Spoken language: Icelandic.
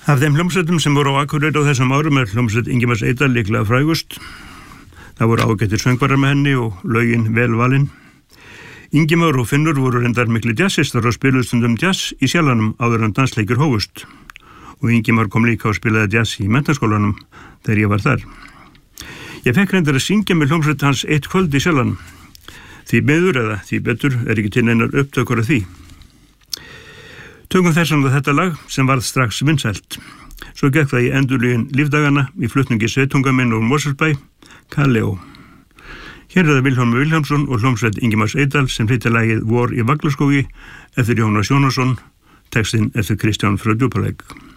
Af þeim hljómsveitum sem voru á Akureyri á þessum árum hljómsveit Ingimars Eydal líklega frægust. Það voru ágættir söngvarar með henni og lögin vel valin. Ingimar og Finnur voru reyndar mikli jazzistar og spiluðu stundum jazz í Sjallanum áður en dansleikir hófust. Og Ingimar kom líka og spilaði jazz í menntaskólanum þegar ég var þar. Ég fekk reyndar að syngja með hljómsveit hans eitt kvöld í Sjallanum. Því miður eða því betur ekki til neinar upptökur af því. Tökum þessan að þetta lag sem varð strax vinsælt. Svo gekk það í endurlögin Lífdagana í flutningi Sveitungaminn úr Mosfellsbæ, Kaleo. Hér er það Vilhjálmur Vilhjálmsson og hljómsveit Ingimars Eydal sem flytur lagið Vor í Vaglaskógi eftir Jónas Jónasson, textinn eftir Kristján frá Djúpalæk.